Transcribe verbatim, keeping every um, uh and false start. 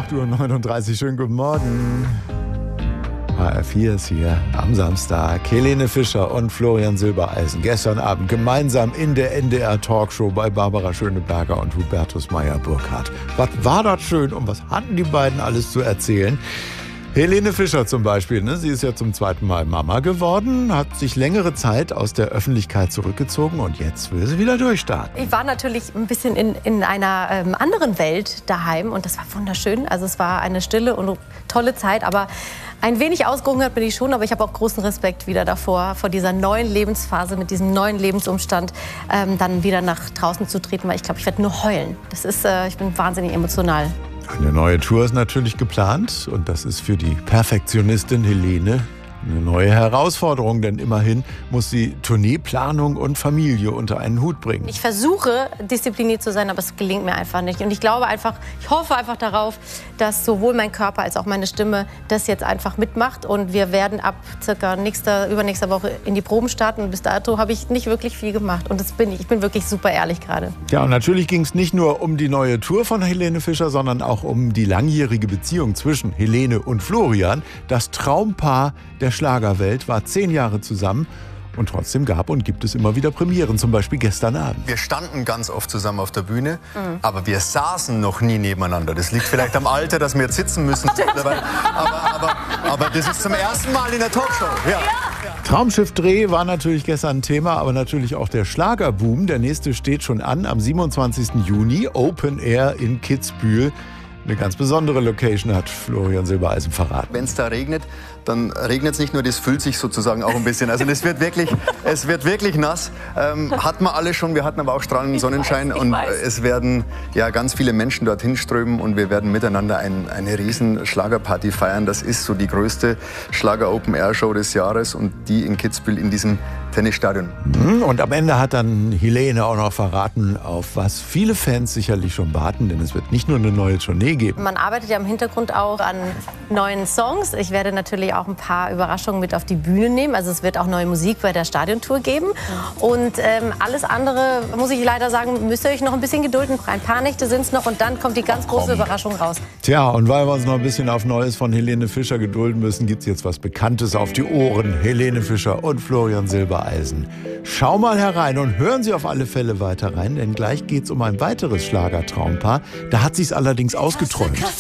acht Uhr neununddreißig, schönen guten Morgen. H R vier ist hier am Samstag. Helene Fischer und Florian Silbereisen gestern Abend gemeinsam in der N D R-Talkshow bei Barbara Schöneberger und Hubertus Meyer-Burkhardt. Was war das schön und was hatten die beiden alles zu erzählen? Helene Fischer zum Beispiel, ne? Sie ist ja zum zweiten Mal Mama geworden, hat sich längere Zeit aus der Öffentlichkeit zurückgezogen und jetzt will sie wieder durchstarten. Ich war natürlich ein bisschen in, in einer ähm, anderen Welt daheim und das war wunderschön. Also es war eine stille und tolle Zeit, aber ein wenig ausgehungert bin ich schon, aber ich habe auch großen Respekt wieder davor, vor dieser neuen Lebensphase, mit diesem neuen Lebensumstand, ähm, dann wieder nach draußen zu treten, weil ich glaube, ich werde nur heulen. Das ist, äh, ich bin wahnsinnig emotional. Eine neue Tour ist natürlich geplant und das ist für die Perfektionistin Helene eine neue Herausforderung, denn immerhin muss sie Tourneeplanung und Familie unter einen Hut bringen. Ich versuche, diszipliniert zu sein, aber es gelingt mir einfach nicht. Und ich glaube einfach, ich hoffe einfach darauf, dass sowohl mein Körper als auch meine Stimme das jetzt einfach mitmacht. Und wir werden ab circa nächster, übernächster Woche in die Proben starten. Und bis dato habe ich nicht wirklich viel gemacht. Und das bin ich. Ich bin wirklich super ehrlich gerade. Ja, und natürlich ging es nicht nur um die neue Tour von Helene Fischer, sondern auch um die langjährige Beziehung zwischen Helene und Florian. Das Traumpaar der Schlagerwelt war zehn Jahre zusammen und trotzdem gab und gibt es immer wieder Premieren, zum Beispiel gestern Abend. Wir standen ganz oft zusammen auf der Bühne, mhm. aber wir saßen noch nie nebeneinander. Das liegt vielleicht am Alter, dass wir jetzt sitzen müssen. aber, aber, aber das ist zum ersten Mal in der Talkshow. Ja. Traumschiff-Dreh war natürlich gestern ein Thema, aber natürlich auch der Schlagerboom. Der nächste steht schon an, am siebenundzwanzigsten Juni, Open Air in Kitzbühel. Eine ganz besondere Location hat Florian Silbereisen verraten. Wenn es da regnet, dann regnet es nicht nur, das füllt sich sozusagen auch ein bisschen. Also es wird wirklich, es wird wirklich nass. Ähm, hatten wir alle schon, wir hatten aber auch strahlenden Sonnenschein. Ich weiß, ich und weiß. Es werden ja ganz viele Menschen dorthin strömen und wir werden miteinander ein, eine riesen Schlagerparty feiern. Das ist so die größte Schlager-Open-Air-Show des Jahres und die in Kitzbühel in diesem Tennisstadion. Und am Ende hat dann Helene auch noch verraten, auf was viele Fans sicherlich schon warten, denn es wird nicht nur eine neue Tournee geben. Man arbeitet ja im Hintergrund auch an neuen Songs. Ich werde natürlich auch ein paar Überraschungen mit auf die Bühne nehmen. Also es wird auch neue Musik bei der Stadiontour geben. Und ähm, alles andere, muss ich leider sagen, müsst ihr euch noch ein bisschen gedulden. Ein paar Nächte sind es noch und dann kommt die ganz große Überraschung raus. Tja, und weil wir uns noch ein bisschen auf Neues von Helene Fischer gedulden müssen, gibt es jetzt was Bekanntes auf die Ohren. Helene Fischer und Florian Silbereisen. Schau mal herein und hören Sie auf alle Fälle weiter rein, denn gleich geht es um ein weiteres Schlagertraumpaar. Da hat sich's allerdings ausgeträumt.